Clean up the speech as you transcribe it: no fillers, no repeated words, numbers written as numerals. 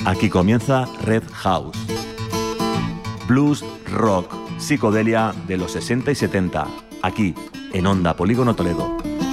Aquí comienza Red House. Blues, rock, psicodelia de los 60 y 70. Aquí, en Onda Polígono Toledo.